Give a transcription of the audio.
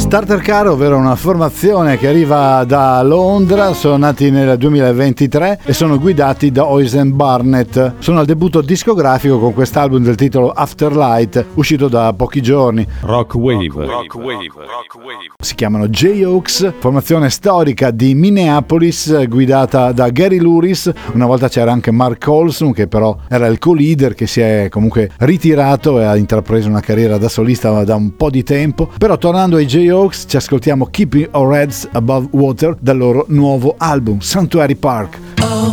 Starter Car, ovvero una formazione che arriva da Londra, sono nati nel 2023 e sono guidati da Oisin Barnett. Sono al debutto discografico con quest'album del titolo Afterlight, uscito da pochi giorni. Rock Wave. Si chiamano J-Oaks, formazione storica di Minneapolis guidata da Gary Louris. Una volta c'era anche Mark Olson, che però era il co-leader, che si è comunque ritirato e ha intrapreso una carriera da solista da un po' di tempo. Però tornando ai J-Oaks, ci ascoltiamo Keeping Our Heads Above Water dal loro nuovo album Sanctuary Park.